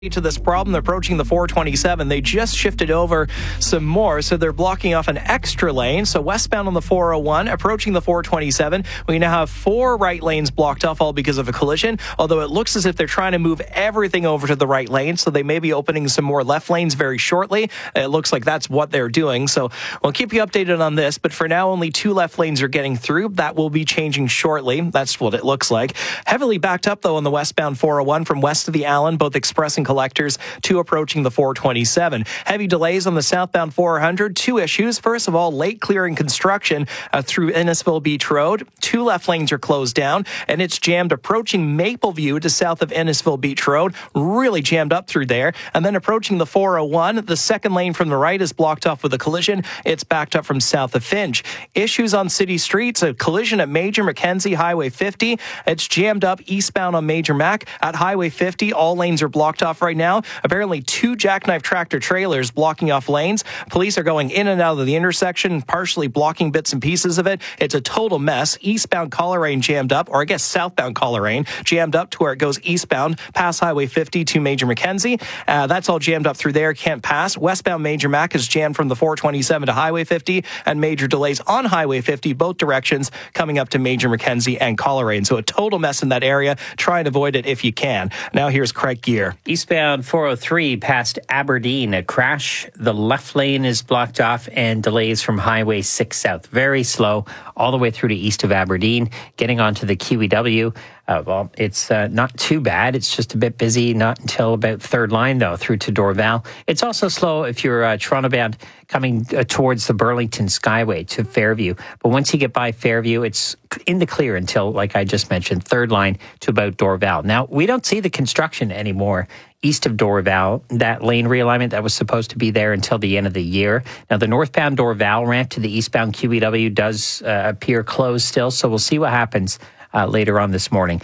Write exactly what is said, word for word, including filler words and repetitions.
to this problem. They're approaching the four twenty-seven. They just shifted over some more, so they're blocking off an extra lane. So westbound on the four oh one, approaching the four twenty-seven, we now have four right lanes blocked off, all because of a collision, although it looks as if they're trying to move everything over to the right lane, so they may be opening some more left lanes very shortly. It looks like that's what they're doing, so we'll keep you updated on this, but for now, only two left lanes are getting through. That will be changing shortly. That's what it looks like. Heavily backed up, though, on the westbound four oh one from west of the Allen, both express and collectors, to approaching the four twenty-seven. Heavy delays on the southbound four hundred. Two issues. First of all, late clearing construction uh, through Innisfil Beach Road. Two left lanes are closed down, and it's jammed approaching Mapleview to south of Innisfil Beach Road. Really jammed up through there. And then approaching the four oh one, the second lane from the right is blocked off with a collision. It's backed up from south of Finch. Issues on city streets. A collision at Major Mackenzie, Highway fifty. It's jammed up eastbound on Major Mac. At Highway fifty, all lanes are blocked off right now. Apparently, two jackknife tractor trailers blocking off lanes. Police are going in and out of the intersection, partially blocking bits and pieces of it. It's a total mess. Eastbound Coleraine jammed up, or I guess southbound Coleraine jammed up to where it goes eastbound past Highway fifty to Major Mackenzie. Uh, that's all jammed up through there. Can't pass. Westbound Major Mac is jammed from the four twenty-seven to Highway fifty, and major delays on Highway fifty, both directions, coming up to Major Mackenzie and Coleraine. So a total mess in that area. Try and avoid it if you can. Now here's Craig Gear. Eastbound four oh three past Aberdeen, a crash. The left lane is blocked off and delays from Highway six South. Very slow all the way through to east of Aberdeen. Getting onto the Q E W, uh, well, it's uh, not too bad. It's just a bit busy, not until about third line, though, through to Dorval. It's also slow if you're uh, Toronto-bound coming uh, towards the Burlington Skyway to Fairview. But once you get by Fairview, it's in the clear until, like I just mentioned, third line to about Dorval. Now, we don't see the construction anymore east of Dorval, that lane realignment that was supposed to be there until the end of the year. Now, the northbound Dorval ramp to the eastbound Q E W does uh, appear closed still, so we'll see what happens uh, later on this morning.